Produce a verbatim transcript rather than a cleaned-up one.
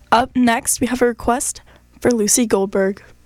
Up next, we have a request for Lucy Goldberg.